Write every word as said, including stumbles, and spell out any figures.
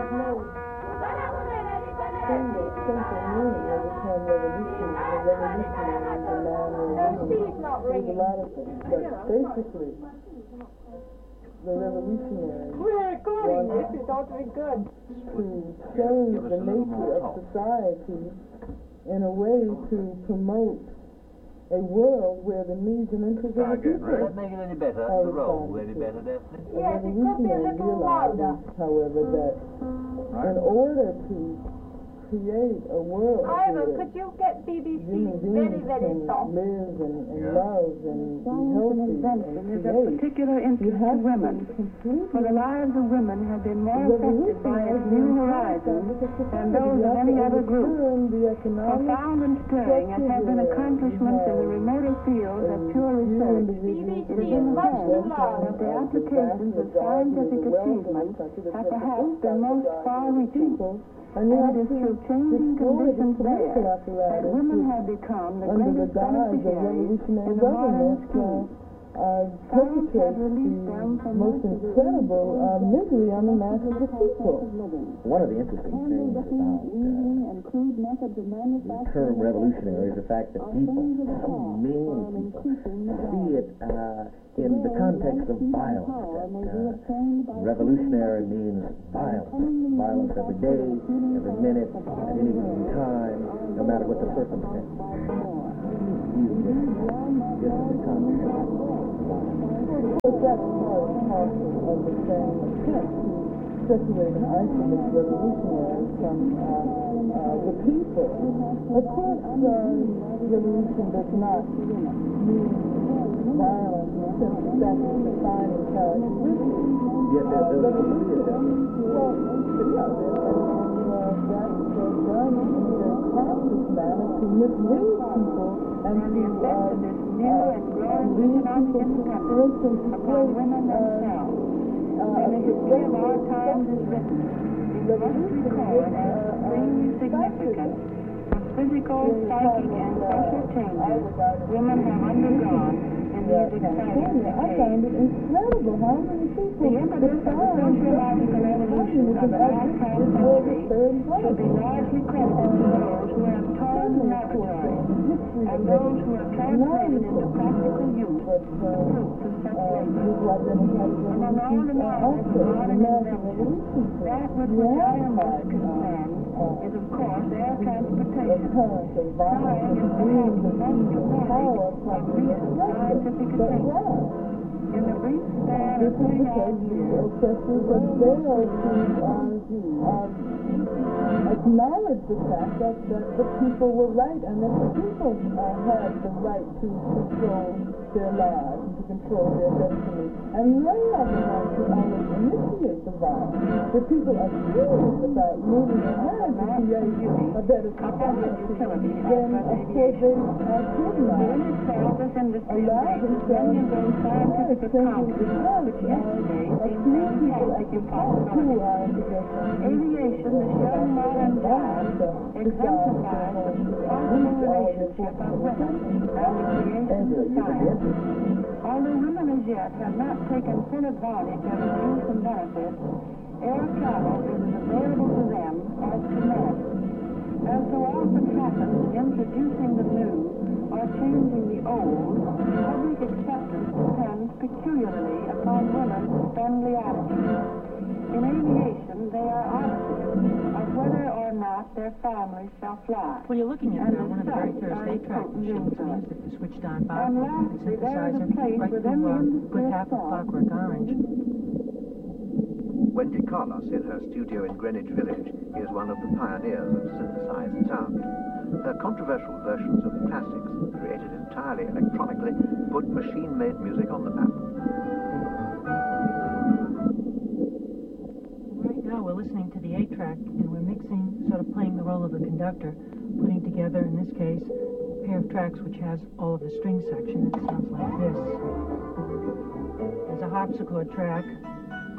no single simple meaning of the term revolution. The revolutionary, the man or woman. There's a lot of things, but basically, the revolutionary We're recording this. It ought to be good. to change the nature of society in a way to promote a world where the needs and interests of the people Does that make it any better? The role any better, Daphne? Yes, it could be a little louder. However, that in order to create a world Ivor, where could you get B B C human very, beings very can soft? live and, and Yeah. love and be healthy and is of create, particular you interest to have women, to completely for the lives of women have been more affected by its new horizons than those of any other group. Profound and stirring as have been accomplishments in the remoter fields of pure research, B B it C is is in much too fact loud. that the applications of scientific achievement have perhaps been most far-reaching. And it is through changing conditions there that women have become the under the greatest guise of beneficiaries revolutionary in the modern government, scheme. uh, perpetrates the most incredible uh, misery on the masses of people. One of the interesting things about uh, the term revolutionary is the fact that people, so many people, see it uh, in the context of violence. That uh, revolutionary means violence. Violence every day, every minute, at any given time, no matter what the circumstance. You just, just the context. But that's part and parcel of the same attempt to separate and isolate revolutionaries from uh, uh, the people. Of course, uh, revolution does not mean violence in the sense that that's a defining characteristic. Yes, there, there, there, there, there, there. Well, yeah, and, and uh, that's uh, done in a very conscious manner to mislead people and to uh, new and growing economic independence upon women themselves. When the history of our times is written, it must record as supremely significant the physical, psychic, and social changes women have undergone in these exciting I find decades. it incredible how many people The impetus of the sociological evolution of the last half century should be largely credited to those who have toiled in laboratories and those who have translated into practical use the fruits of such labor. Among all the marvels of modern invention, that with which I am most concerned is, of course, air transportation. Flying is perhaps the most dramatic of recent scientific advances. In the brief span of three odd years, oppressors have failed to um, um, acknowledge the fact that, that the people were right and that the people uh, had the right to control their lives and to control their destiny. And they are the ones who always initiate the violence. The people are serious about moving ahead to create a better society. Then, of course, they are kidnapped. in itself, this industry Allow embraces themselves many of those scientific to accomplishments which yesterday seemed fantastic impossibilities. Aviation, this young modern giant, exemplifies the responsible relationship of women and the creation of science. Although women as yet have not taken full advantage of its use and benefits, air travel is as available to them as to men. As so often happens in introducing the new or changing the old, public acceptance depends peculiarly upon women's friendly attitude. In aviation, they are arbiters of whether or not their families shall fly. Well, you're looking at And uh, one of the very as first such, eight track are machines. We important used it to switch down Bob, And the lastly, there is a synthesizer, place right within through the uh, industry good of half of thought. Clockwork Orange. Wendy Carlos, in her studio in Greenwich Village, is one of the pioneers of synthesized sound. Her controversial versions of the classics, created entirely electronically, put machine-made music on the map. Right now we're listening to the eight track, and we're mixing, sort of playing the role of the conductor, putting together, in this case, a pair of tracks which has all of the string section. It sounds like this. There's a harpsichord track,